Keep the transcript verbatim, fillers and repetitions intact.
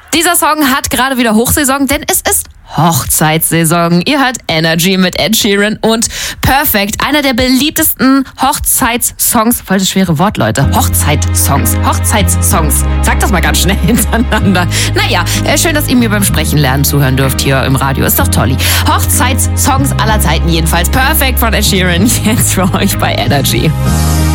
Dieser Song hat gerade wieder Hochsaison, denn es ist Hochzeitssaison. Ihr hört Energy mit Ed Sheeran und Perfect, einer der beliebtesten Hochzeitssongs. Voll das schwere Wort, Leute. Hochzeitssongs. Hochzeitssongs. Sagt das mal ganz schnell hintereinander. Naja, schön, dass ihr mir beim Sprechen lernen zuhören dürft hier im Radio. Ist doch toll. Hochzeitssongs aller Zeiten jedenfalls. Perfect von Ed Sheeran. Jetzt für euch bei Energy.